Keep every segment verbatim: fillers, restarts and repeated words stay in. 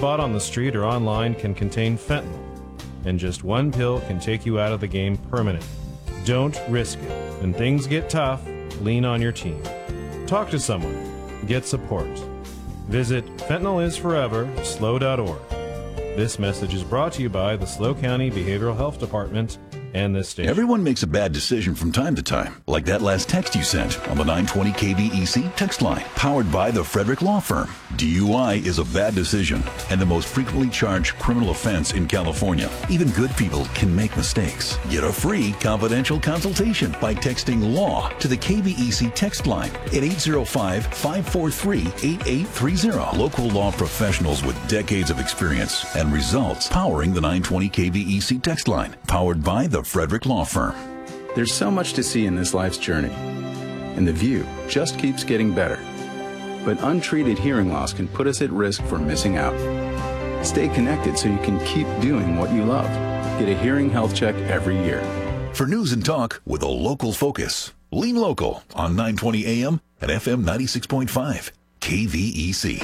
bought on the street or online can contain fentanyl, and just one pill can take you out of the game permanently. Don't risk it. When things get tough, lean on your team. Talk to someone. Get support. Visit fentanyl is forever slow dot org. This message is brought to you by the SLO County Behavioral Health Department and this station. Everyone makes a bad decision from time to time, like that last text you sent on the nine twenty K V E C text line, powered by the Frederick Law Firm. D U I is a bad decision and the most frequently charged criminal offense in California. Even good people can make mistakes. Get a free confidential consultation by texting LAW to the K V E C text line at eight zero five, five four three, eight eight three zero. Local law professionals with decades of experience and results powering the nine twenty K V E C text line, powered by the Frederick Law Firm. There's so much to see in this life's journey, and the view just keeps getting better. But untreated hearing loss can put us at risk for missing out. Stay connected so you can keep doing what you love. Get a hearing health check every year. For news and talk with a local focus, lean local on nine twenty A M and F M ninety-six point five, K V E C.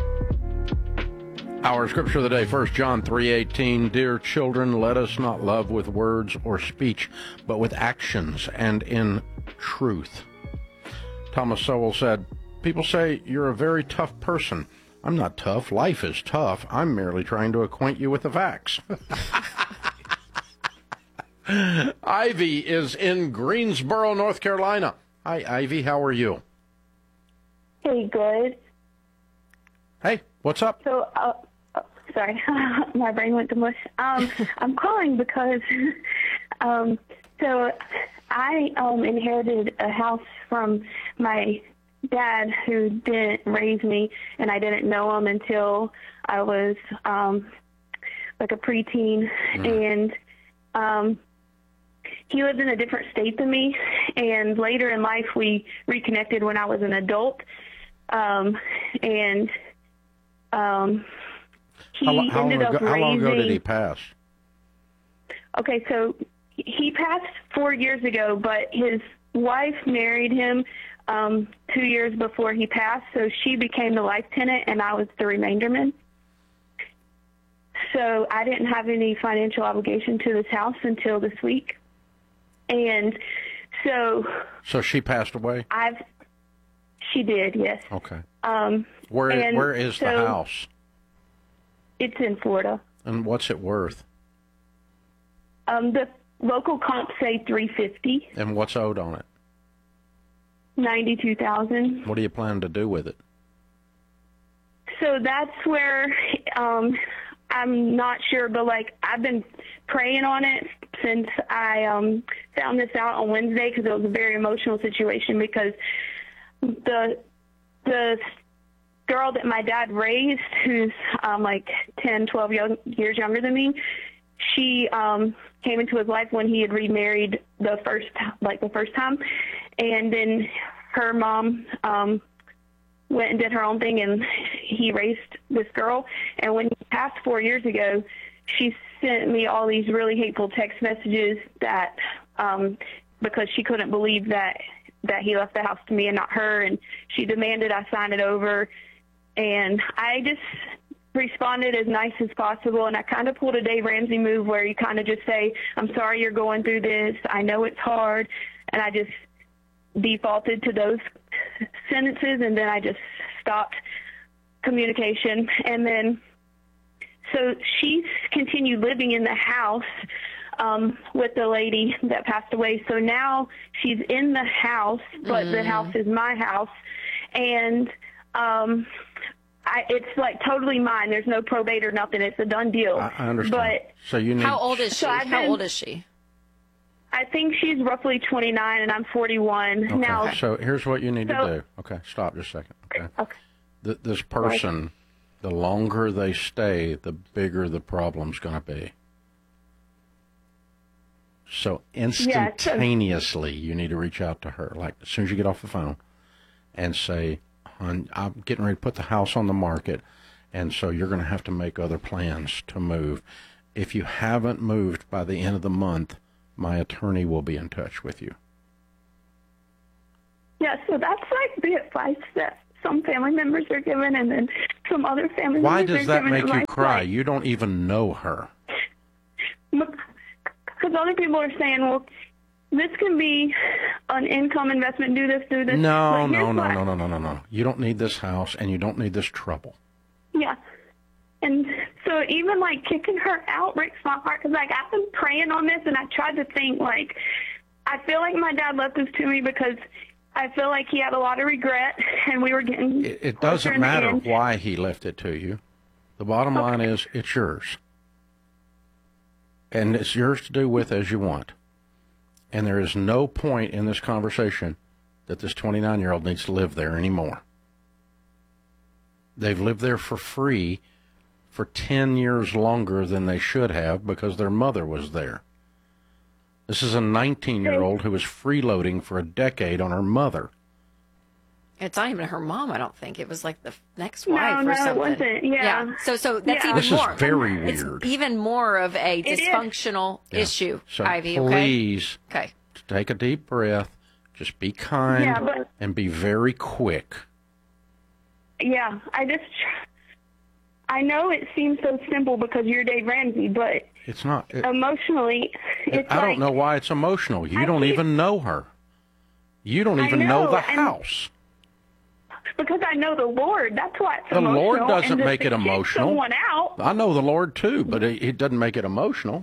Our scripture of the day, First John three eighteen. Dear children, let us not love with words or speech, but with actions and in truth. Thomas Sowell said, people say you're a very tough person. I'm not tough. Life is tough. I'm merely trying to acquaint you with the facts. Ivy is in Greensboro, North Carolina. Hi, Ivy. How are you? Hey, good. Hey, what's up? So, uh, sorry, my brain went to mush. Um, I'm calling because, um, so I um, inherited a house from my dad who didn't raise me, and I didn't know him until I was um, like a preteen, mm. and um, he lived in a different state than me, and later in life we reconnected when I was an adult, um, and um, he how, how ended long ago, up raising... How long ago did he pass? Okay, so he passed four years ago, but his wife married him um, two years before he passed, so she became the life tenant, and I was the remainderman. So I didn't have any financial obligation to this house until this week. And so... So she passed away? I've... She did, yes. Okay. Um, where and Where is so the house? It's in Florida. And what's it worth? Um, the local comps say three hundred fifty thousand dollars. And what's owed on it? ninety-two thousand dollars. What do you plan to do with it? So that's where um, I'm not sure, but like I've been praying on it since I um, found this out on Wednesday, because it was a very emotional situation, because the the girl that my dad raised, who's um, like ten, twelve young, years younger than me, she um, came into his life when he had remarried the first, like the first time, and then her mom um, went and did her own thing, and he raised this girl. And when he passed four years ago, she sent me all these really hateful text messages that um, because she couldn't believe that that he left the house to me and not her, and she demanded I sign it over. And I just responded as nice as possible, and I kind of pulled a Dave Ramsey move where you kind of just say, I'm sorry you're going through this. I know it's hard. And I just defaulted to those sentences, and then I just stopped communication. And then so she's continued living in the house um, with the lady that passed away. So now she's in the house, but mm. the house is my house. And um, I, it's like totally mine. There's no probate or nothing. It's a done deal. I, I understand. But so you need... How old is she? So How been, old is she? I think she's roughly twenty-nine, and I'm forty-one. Okay. Now, so here's what you need so, to do. Okay, stop just a second. Okay. okay. Th- this person, the longer they stay, the bigger the problem's going to be. So instantaneously, yeah, so, you need to reach out to her, like as soon as you get off the phone, and say, Hon, I'm getting ready to put the house on the market, and so you're going to have to make other plans to move. If you haven't moved by the end of the month, my attorney will be in touch with you. Yeah, so that's like the advice that some family members are giving, and then some other family Why members does are that giving. make And you like, cry? like, You don't even know her. Because other people are saying, well, this can be an income investment, do this, do this. No, But no, here's no, what- no, no, no, no, no. You don't need this house, and you don't need this trouble. Yeah. And so even, like, kicking her out breaks my heart, because, like, I've been praying on this, and I tried to think, like, I feel like my dad left this to me because I feel like he had a lot of regret, and we were getting It, it closer doesn't in the matter end. why he left it to you. The bottom line is it's yours. And it's yours to do with as you want. And there is no point in this conversation that this twenty-nine-year-old needs to live there anymore. They've lived there for free for ten years longer than they should have because their mother was there. This is a nineteen-year-old who was freeloading for a decade on her mother. It's not even her mom, I don't think. It was like the next No, wife no, or it something. wasn't. Yeah. So, so that's Yeah. even This more. is very It's weird. even more of a is. dysfunctional Yeah. issue, So Ivy. Okay. please Okay. take a deep breath. Just be kind Yeah, but- and be very quick. Yeah, I just, I know it seems so simple because you're Dave Ramsey, but It's not. It, emotionally, it's I like, don't know why it's emotional. You I don't keep- even know her. You don't I even know, know, the and- house. because I know the Lord. That's why it's The emotional. Lord and doesn't just make to it kick emotional. Someone out. I know the Lord too, but it, it doesn't make it emotional.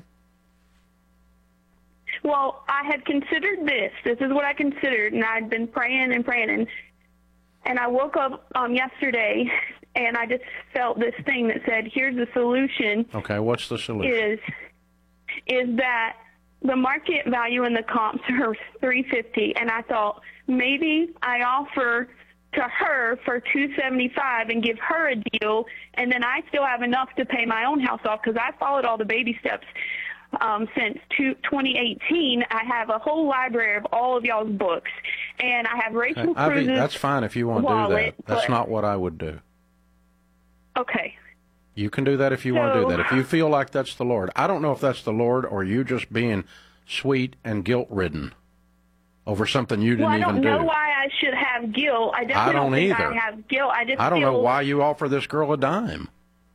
Well, I had considered this. This is what I considered, and I'd been praying and praying, and and I woke up um, yesterday, and I just felt this thing that said, "Here's the solution." Okay, what's the solution? Is is that the market value in the comps are three fifty, and I thought maybe I offer to her for two seventy-five and give her a deal, and then I still have enough to pay my own house off because I followed all the baby steps. Um, since two, twenty eighteen, I have a whole library of all of y'all's books, and I have Rachel Okay, Ivy, Cruz's that's fine if you want to do wallet, that. That's but- not what I would do. Okay. You can do that if you want to do So- that. If you feel like that's the Lord. I don't know if that's the Lord or you just being sweet and guilt-ridden over something you didn't Well, I even don't know do. why I should have guilt. I definitely I don't think either. I have guilt. I just I don't know feel- why you offer this girl a dime.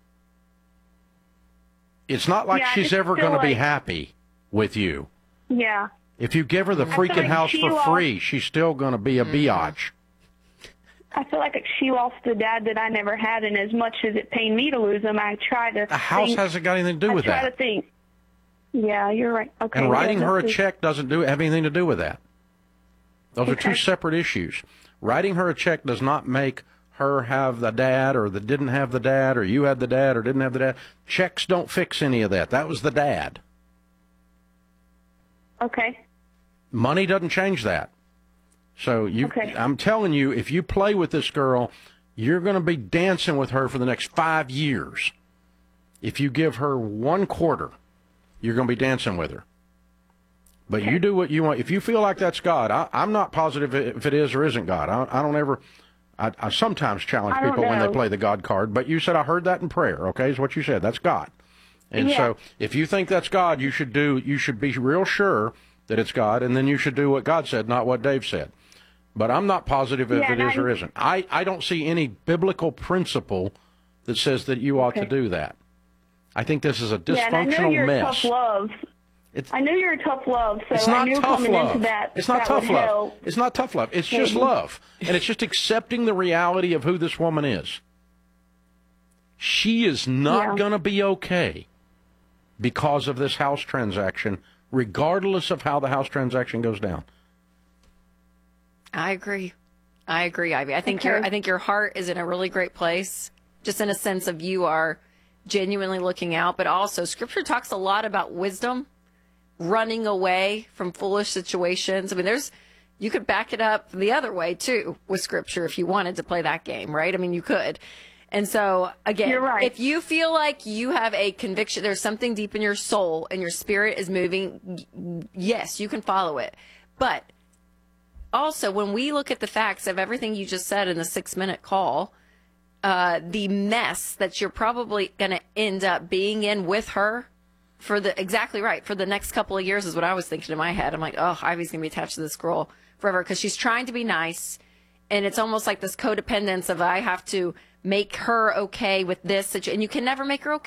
It's not like Yeah, I she's just ever feel going to be like- happy with you. Yeah. If you give her the I feel freaking like house she for lost- free, she's still going to be a biatch. I feel like she lost the dad that I never had, and as much as it pained me to lose him, I try to. The house think, hasn't got anything to do I with try that. to think. Yeah, you're right. Okay. And writing yeah, her a this is- check doesn't do have anything to do with that. Those are two Okay. separate issues. Writing her a check does not make her have the dad or the didn't have the dad or you had the dad or didn't have the dad. Checks don't fix any of that. That was the dad. Okay. Money doesn't change that. So you, Okay. I'm telling you, if you play with this girl, you're going to be dancing with her for the next five years. If you give her one quarter, you're going to be dancing with her. But you do what you want. If you feel like that's God, I, I'm not positive if it is or isn't God. I, I don't ever. I, I sometimes challenge I don't people when they know. play the God card. But you said I heard that in prayer. Okay, is what you said. That's God. And Yeah. so if you think that's God, you should do. You should be real sure that it's God, and then you should do what God said, not what Dave said. But I'm not positive if Yeah, it and is I- or isn't. I, I don't see any biblical principle that says that you ought to Okay. do that. I think this is a Yeah, and I know dysfunctional you're mess. tough love. It's, I know you're a tough love, so it's I not knew tough coming love. into that. It's not that tough would love. help. It's not tough love. It's just Maybe. love. And it's just accepting the reality of who this woman is. She is not Yeah. going to be okay because of this house transaction, regardless of how the house transaction goes down. I agree. I agree, Ivy. I think Okay. your I think your heart is in a really great place, just in a sense of you are genuinely looking out, but also Scripture talks a lot about wisdom, running away from foolish situations. I mean, there's you could back it up the other way too with Scripture if you wanted to play that game, right? I mean, you could. And so, again, You're right. if you feel like you have a conviction, there's something deep in your soul and your spirit is moving, y- yes, you can follow it. But also, when we look at the facts of everything you just said in the six-minute call, uh, the mess that you're probably going to end up being in with her for the exactly right for the next couple of years is what I was thinking in my head. I'm like, oh, Ivy's going to be attached to this girl forever because she's trying to be nice, and it's almost like this codependence of I have to make her okay with this, situ- and you can never make her okay.